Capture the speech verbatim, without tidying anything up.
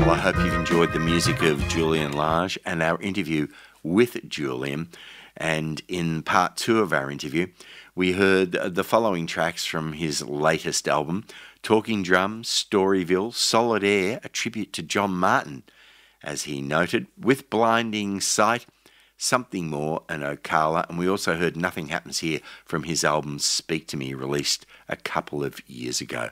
Well, I hope you've enjoyed the music of Julian Lage and our interview with Julian. And in part two of our interview, we heard the following tracks from his latest album, Talking Drums, Storyville, Solid Air, a tribute to John Martin, as he noted, With Blinding Sight, Something More, and Ocala. And we also heard Nothing Happens Here from his album Speak to Me, released a couple of years ago.